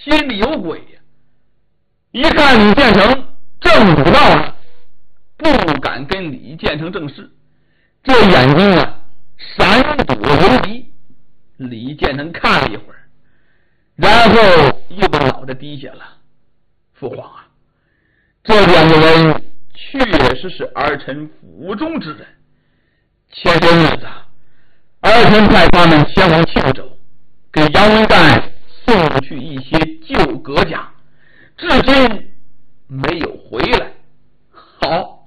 心里有鬼呀。一看李建成正主到了，不敢跟李建成正视，这眼睛啊闪躲流离。李建成看了一会儿，然后又把脑袋低下了。父皇啊，这两个人确实是儿臣府中之人。前些日子儿臣派他们前往庆州，给杨文干送去一些旧革甲，至今没有回来。好，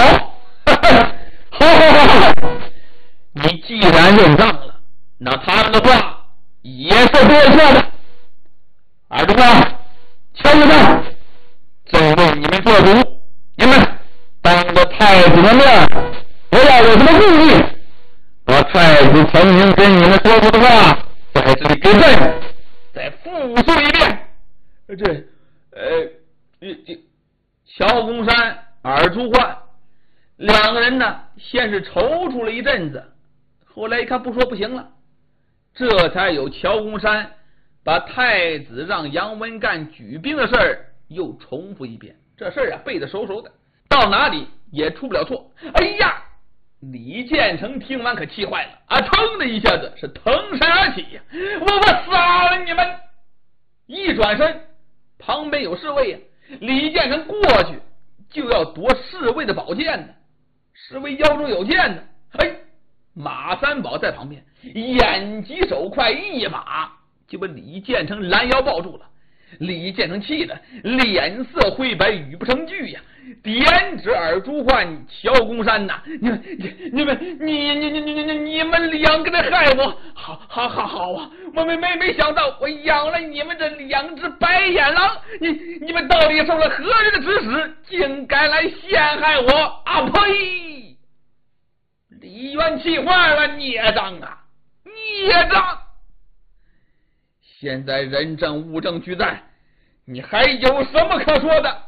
你既然认账了，那他们的话也是对错的。二主官，瞧着办，朕为你们做主，你们当着太子的面，不要有什么顾虑，把太子曾经跟你们说过的话在这里给朕再复述一遍。乔公山、二主官两个人呢，先是踌躇了一阵子，后来一看不说不行了，这才有乔公山把太子让杨文干举兵的事儿又重复一遍。这事儿啊背得熟熟的，到哪里也出不了错。哎呀，李建成听完可气坏了啊！腾的一下子是腾身而起呀！我杀了你们！一转身，旁边有侍卫呀，李建成过去就要夺侍卫的宝剑呢。侍卫腰中有剑呢，嘿，马三宝在旁边眼疾手快，一把就把李建成拦腰抱住了。李建成气得脸色灰白，语不成句呀，点指二主官乔公山呐，你们两个人害我，好啊！我没想到我养了你们这两只白眼狼，你们到底受了何人的指使，竟敢来陷害我啊！呸！李渊气坏了，孽障啊，孽障！现在人证物证俱在，你还有什么可说的？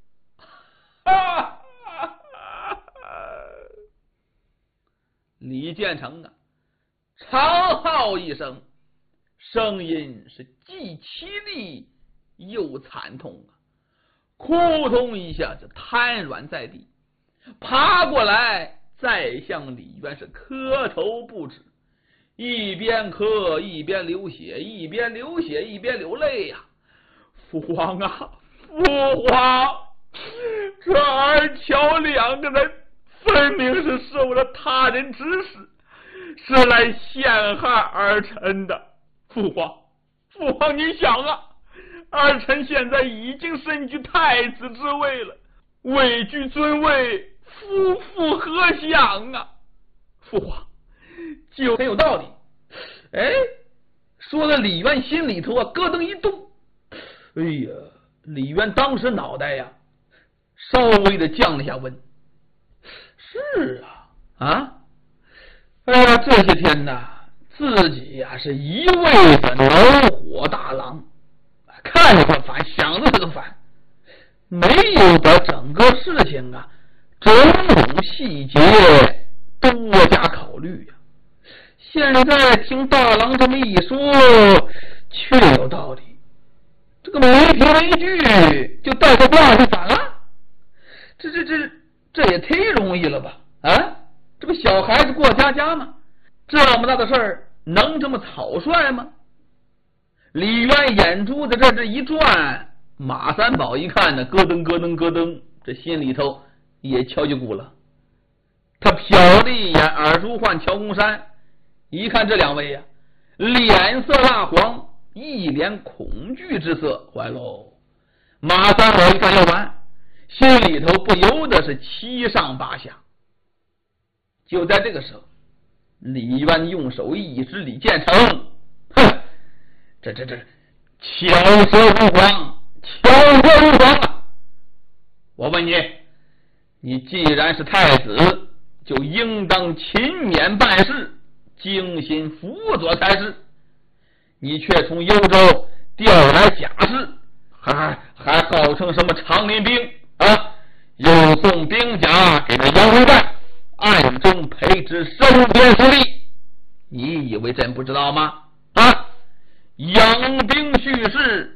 李建成啊，长号一声，声音是既凄厉又惨痛啊，扑通一下子瘫软在地，爬过来再向李渊是磕头不止，一边磕一边流血，一边流血一边流泪呀！父皇啊，父皇，这二乔两个人分明是受了他人指使，是来陷害儿臣的。父皇，你想啊，儿臣现在已经身居太子之位了，位居尊位，夫复何想啊？父皇，就很有道理。哎，说的李渊心里头啊咯噔一动。哎呀，李渊当时脑袋呀稍微的降了下温。是啊，哎呀，这些天呐，自己呀是一味的恼火大郎，看着他烦，想着他都烦，没有把整个事情啊种种细节多加考虑呀。现在听大郎这么一说，确有道理。这个没凭没据就带着话就反了，这也忒容易了吧？啊，这不小孩子过家吗？这么大的事儿能这么草率吗？李渊眼珠子这一转，马三宝一看呢，咯噔，这心里头也敲起鼓了。他瞟了一眼耳珠唤乔公山，一看这两位呀，脸色蜡黄，一脸恐惧之色，坏喽！马三宝一看要完，心里头不由得是七上八下。就在这个时候，李渊用手一指李建成，哼，这巧舌如簧啊！我问你，你既然是太子，就应当勤勉办事，精心辅佐才是。你却从幽州调来甲士，还号称什么长林兵啊？又送兵甲给那杨文干，暗中培植收编实力，你以为朕不知道吗？啊，养兵